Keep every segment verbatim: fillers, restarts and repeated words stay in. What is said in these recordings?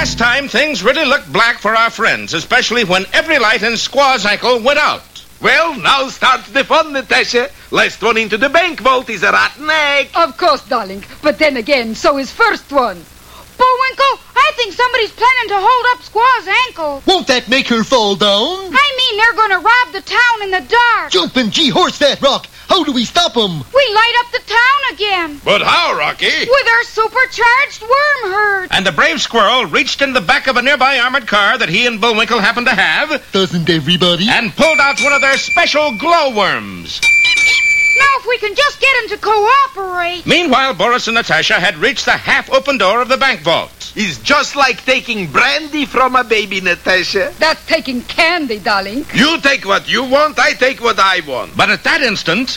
last time, things really looked black for our friends, especially when every light in Squaw's ankle went out. Well, now starts the fun, Natasha. Last one into the bank vault is a rotten egg. Of course, darling. But then again, so is first one. Bullwinkle, I think somebody's planning to hold up Squaw's ankle. Won't that make her fall down? I mean, they're going to rob the town in the dark. Jumpin' G-horse that rock. How do we stop them? We light up the town again. But how, Rocky? With our supercharged worm herd. And the brave squirrel reached in the back of a nearby armored car that he and Bullwinkle happened to have. Doesn't everybody? And pulled out one of their special glowworms. Now, if we can just get him to cooperate. Meanwhile, Boris and Natasha had reached the half-open door of the bank vault. It's just like taking brandy from a baby, Natasha. That's taking candy, darling. You take what you want, I take what I want. But at that instant...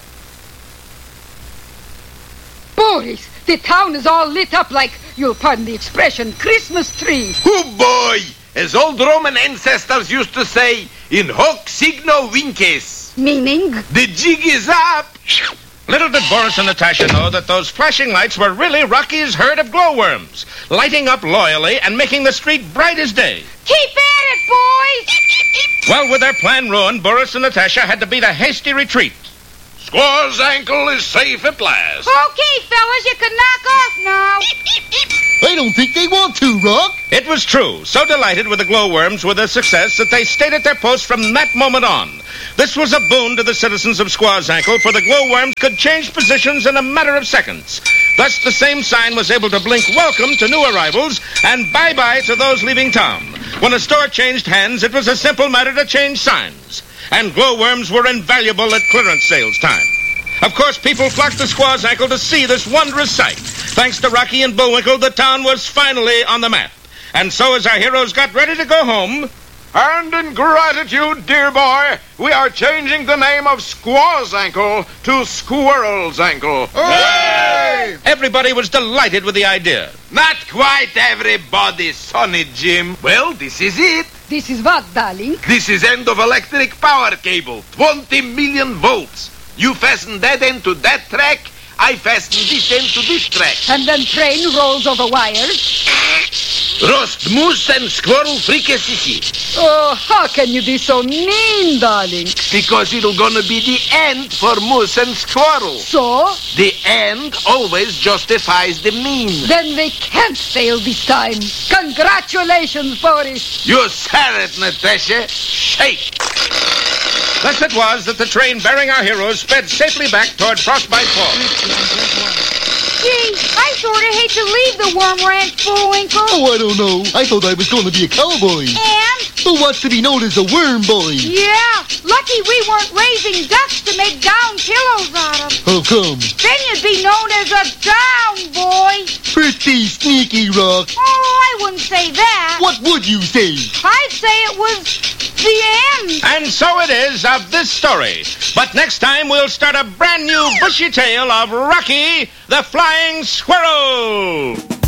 Boris, the town is all lit up like, you'll pardon the expression, Christmas tree. Oh, boy! As old Roman ancestors used to say, in hoc signo vinces. Meaning? The jig is up. Little did Boris and Natasha know that those flashing lights were really Rocky's herd of glowworms, lighting up loyally and making the street bright as day. Keep at it, boys! Well, with their plan ruined, Boris and Natasha had to beat a hasty retreat. Squaw's ankle is safe at last. Okay, fellas, you can knock off now. I don't think they want to, Rock. It was true. So delighted with the glowworms with their success that they stayed at their post from that moment on. This was a boon to the citizens of Squaw's ankle, for the glowworms could change positions in a matter of seconds. Thus, the same sign was able to blink welcome to new arrivals and bye-bye to those leaving town. When a store changed hands, it was a simple matter to change signs. And glowworms were invaluable at clearance sales time. Of course, people flocked to Squaw's ankle to see this wondrous sight. Thanks to Rocky and Bullwinkle, the town was finally on the map. And so as our heroes got ready to go home... And in gratitude, dear boy, we are changing the name of Squaw's ankle to Squirrel's ankle. Hooray! Everybody was delighted with the idea. Not quite everybody, Sonny Jim. Well, this is it. This is what, darling? This is end of electric power cable, twenty million volts. You fasten that end to that track, I fasten this end to this track. And then train rolls over wires. Roast moose and squirrel fricassee. Oh, how can you be so mean, darling? Because it'll gonna be the end for moose and squirrel. So? The end always justifies the mean. Then they can't fail this time. Congratulations, Boris. You said it, Natasha. Shake. Thus it was that the train bearing our heroes sped safely back toward Frostbite Falls. Gee, I sort of hate to leave the Worm Ranch, Bullwinkle. Oh, I don't know. I thought I was going to be a cowboy. And? Who wants to be known as a worm boy? Yeah, lucky we weren't raising ducks to make down pillows out of. How come? Then you'd be known as a down boy. Pretty sneaky, Rock. Oh, I wouldn't say that. What would you say? I'd say it was the end. And so it is of this story. But next time we'll start a brand new bushy tale of Rocky the Flying Squirrel.